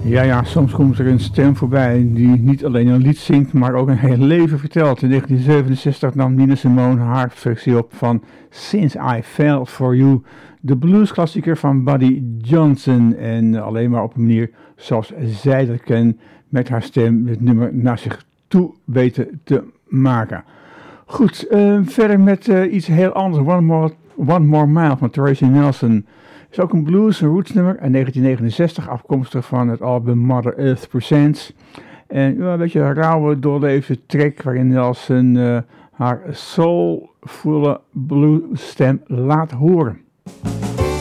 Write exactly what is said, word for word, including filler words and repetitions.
Ja, ja, soms komt er een stem voorbij die niet alleen een lied zingt, maar ook een heel leven vertelt. In negentien zevenenzestig nam Nina Simone haar versie op van Since I Fell For You, de bluesklassieker van Buddy Johnson. En alleen maar op een manier zoals zij dat ken, met haar stem het nummer naar zich toe weten te maken. Goed, uh, verder met uh, iets heel anders. One More, One More Mile van Tracy Nelson. Is ook een blues, een roots nummer uit negentien negenenzestig, afkomstig van het album Mother Earth Presents. En ja, een beetje een rauwe, doorleefde track waarin Nelson uh, haar soulvolle blues stem laat horen.